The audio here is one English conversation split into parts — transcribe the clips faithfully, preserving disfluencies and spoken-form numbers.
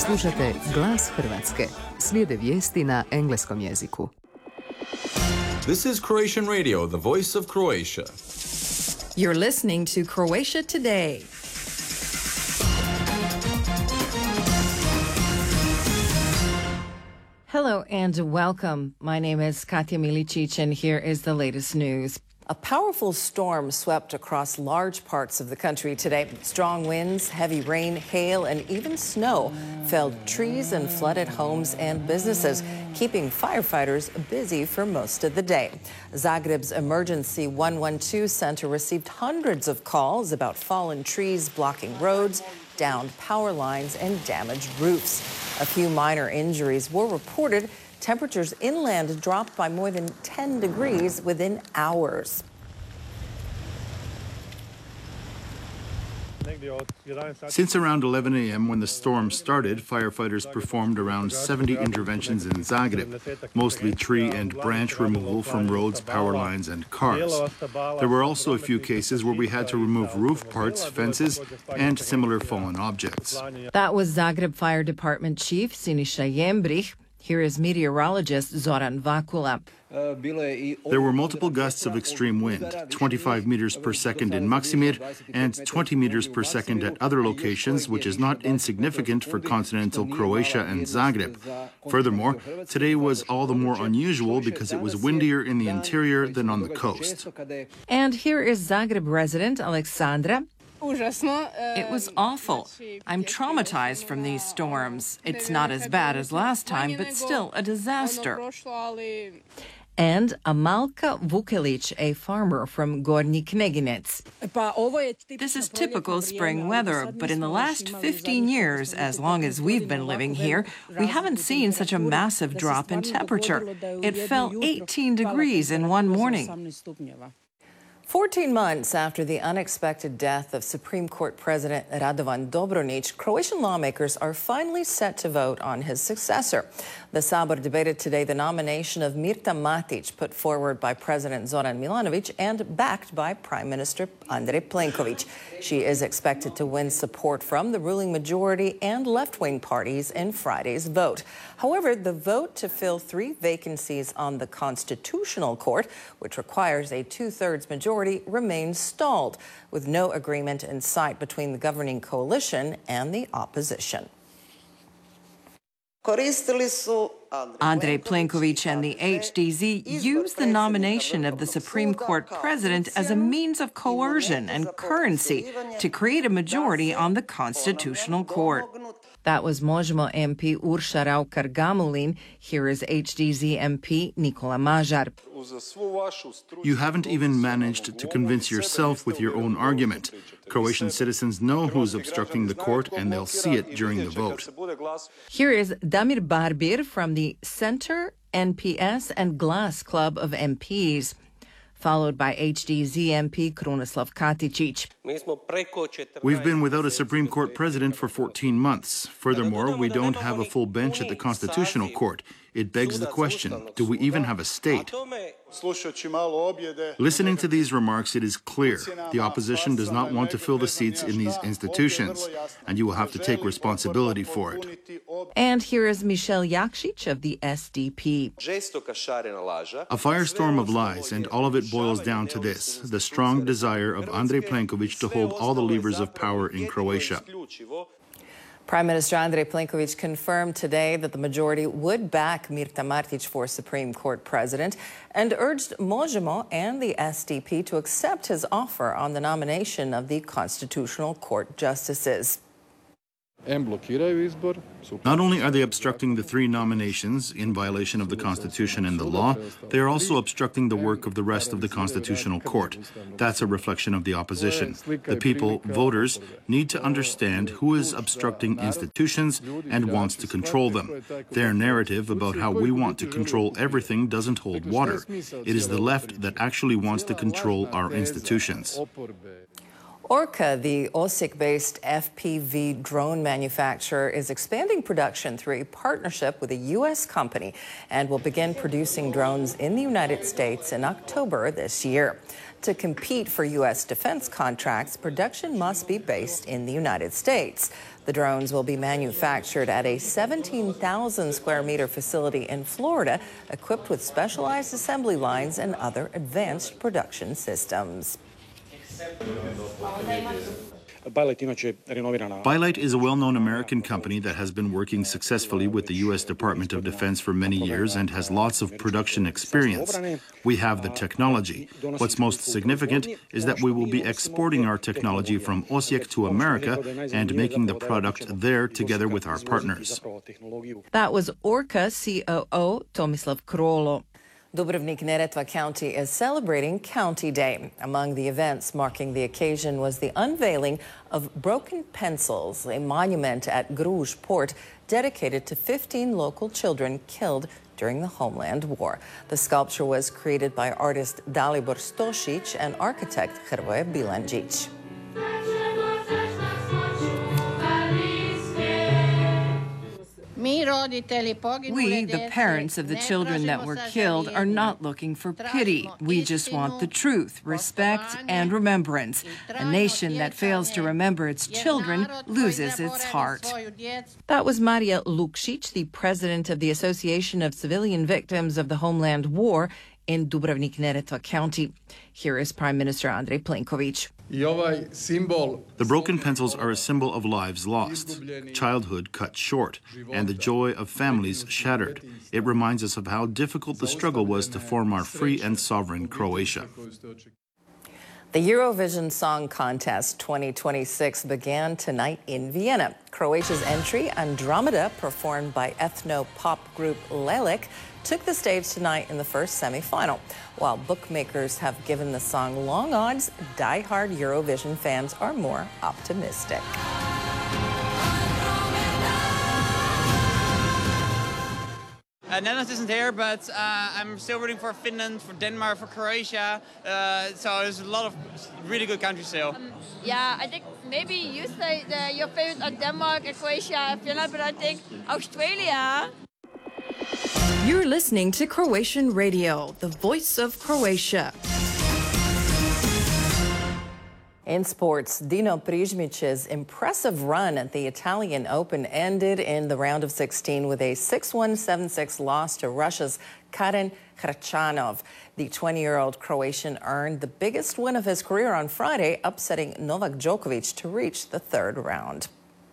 Slušate Glas Hrvatske. Slijede vijesti na engleskom jeziku. This is Croatian Radio, the voice of Croatia. You're listening to Croatia Today. Hello and welcome. My name is Katja Milicic and here is the latest news. A powerful storm swept across large parts of the country today. Strong winds, heavy rain, hail, and even snow felled trees and flooded homes and businesses, keeping firefighters busy for most of the day. Zagreb's Emergency one one two center received hundreds of calls about fallen trees blocking roads, downed power lines, and damaged roofs. A few minor injuries were reported. Temperatures inland dropped by more than ten degrees within hours. Since around eleven a m when the storm started, firefighters performed around seventy interventions in Zagreb, mostly tree and branch removal from roads, power lines, and cars. There were also a few cases where we had to remove roof parts, fences, and similar fallen objects. That was Zagreb Fire Department Chief Siniša Jembrich. Here is meteorologist Zoran Vakula. There were multiple gusts of extreme wind, twenty-five meters per second in Maksimir and twenty meters per second at other locations, which is not insignificant for continental Croatia and Zagreb. Furthermore, today was all the more unusual because it was windier in the interior than on the coast. And here is Zagreb resident Alexandra. It was awful. I'm traumatized from these storms. It's not as bad as last time, but still a disaster. And Amalka Vukelic, a farmer from Gornji Kneginec. This is typical spring weather, but in the last fifteen years, as long as we've been living here, we haven't seen such a massive drop in temperature. It fell eighteen degrees in one morning. Fourteen months after the unexpected death of Supreme Court President Radovan Dobronić, Croatian lawmakers are finally set to vote on his successor. The Sabor debated today the nomination of Mirta Matić, put forward by President Zoran Milanović and backed by Prime Minister Andrej Plenković. She is expected to win support from the ruling majority and left-wing parties in Friday's vote. However, the vote to fill three vacancies on the Constitutional Court, which requires a two-thirds majority, remains stalled, with no agreement in sight between the governing coalition and the opposition. Andrej Plenković and the H D Z used the nomination of the Supreme Court president as a means of coercion and currency to create a majority on the Constitutional Court. That was Možemo M P Urša Raukar-Gamulin. Here is H D Z M P Nikola Mažar. You haven't even managed to convince yourself with your own argument. Croatian citizens know who's obstructing the court, and they'll see it during the vote. Here is Damir Barbir from the Center, N P S, and Glas Club of M Ps, followed by H D Z M P Krunoslav Katičić. We've been without a Supreme Court president for fourteen months. Furthermore, we don't have a full bench at the Constitutional Court. It begs the question, do we even have a state? Listening to these remarks, it is clear the opposition does not want to fill the seats in these institutions, and you will have to take responsibility for it. And here is Michel Jakšić of the S D P. A firestorm of lies, and all of it boils down to this, the strong desire of Andrej Plenković to hold all the levers of power in Croatia. Prime Minister Andrej Plenković confirmed today that the majority would back Mirta Matić for Supreme Court president and urged Možemo and the S D P to accept his offer on the nomination of the Constitutional Court justices. Not only are they obstructing the three nominations in violation of the Constitution and the law, they are also obstructing the work of the rest of the Constitutional Court. That's a reflection of the opposition. The people, voters, need to understand who is obstructing institutions and wants to control them. Their narrative about how we want to control everything doesn't hold water. It is the left that actually wants to control our institutions. Orca, the Osijek-based F P V drone manufacturer, is expanding production through a partnership with a U S company and will begin producing drones in the United States in October this year. To compete for U S defense contracts, production must be based in the United States. The drones will be manufactured at a seventeen thousand square meter facility in Florida, equipped with specialized assembly lines and other advanced production systems. Bilight is a well-known American company that has been working successfully with the U S Department of Defense for many years and has lots of production experience. We have the technology. What's most significant is that we will be exporting our technology from Osijek to America and making the product there together with our partners. That was Orca C O O Tomislav Krolo. Dubrovnik-Neretva County is celebrating County Day. Among the events marking the occasion was the unveiling of Broken Pencils, a monument at Gruž Port dedicated to fifteen local children killed during the Homeland War. The sculpture was created by artist Dalibor Stosic and architect Hrvoje Bilandžić. We, the parents of the children that were killed, are not looking for pity. We just want the truth, respect, and remembrance. A nation that fails to remember its children loses its heart. That was Marija Lukšić, the president of the Association of Civilian Victims of the Homeland War in Dubrovnik-Neretva County. Here is Prime Minister Andrej Plenković. The broken pencils are a symbol of lives lost, childhood cut short, and the joy of families shattered. It reminds us of how difficult the struggle was to form our free and sovereign Croatia. The Eurovision Song Contest twenty twenty-six began tonight in Vienna. Croatia's entry, Andromeda, performed by ethno-pop group Lelek, took the stage tonight in the first semifinal. While bookmakers have given the song long odds, die-hard Eurovision fans are more optimistic. Uh, Netherlands isn't here, but uh, I'm still rooting for Finland, for Denmark, for Croatia. Uh, so there's a lot of really good countries still. Um, yeah, I think maybe you say the, your favorite are Denmark, and Croatia, and Finland, but I think Australia. You're listening to Croatian Radio, the voice of Croatia. In sports, Dino Prizmić's impressive run at the Italian Open ended in the round of sixteen with a six one, seven six loss to Russia's Karen Khachanov. The twenty-year-old Croatian earned the biggest win of his career on Friday, upsetting Novak Djokovic to reach the third round.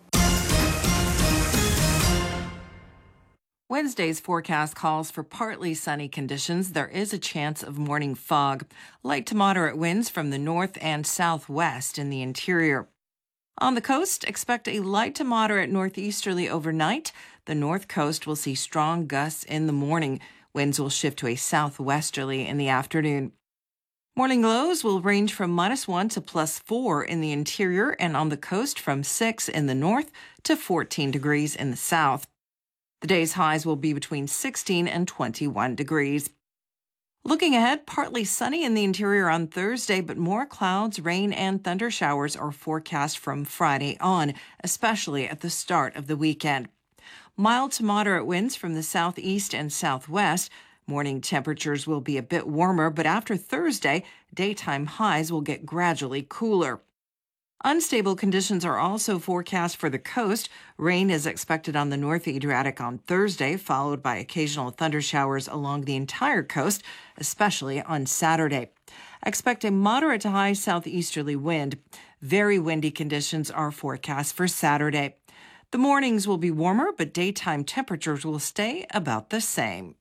Wednesday's forecast calls for partly sunny conditions. There is a chance of morning fog. Light to moderate winds from the north and southwest in the interior. On the coast, expect a light to moderate northeasterly overnight. The north coast will see strong gusts in the morning. Winds will shift to a southwesterly in the afternoon. Morning lows will range from minus one to plus four in the interior, and on the coast from six in the north to fourteen degrees in the south. The day's highs will be between sixteen and twenty-one degrees. Looking ahead, partly sunny in the interior on Thursday, but more clouds, rain, and thunder showers are forecast from Friday on, especially at the start of the weekend. Mild to moderate winds from the southeast and southwest. Morning temperatures will be a bit warmer, but after Thursday, daytime highs will get gradually cooler. Unstable conditions are also forecast for the coast. Rain is expected on the North Adriatic on Thursday, followed by occasional thunder showers along the entire coast, especially on Saturday. Expect a moderate to high southeasterly wind. Very windy conditions are forecast for Saturday. The mornings will be warmer, but daytime temperatures will stay about the same.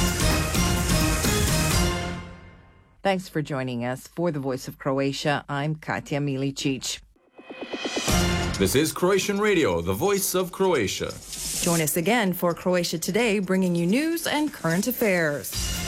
Thanks for joining us. For the Voice of Croatia, I'm Katja Milicic. This is Croatian Radio, the voice of Croatia. Join us again for Croatia Today, bringing you news and current affairs.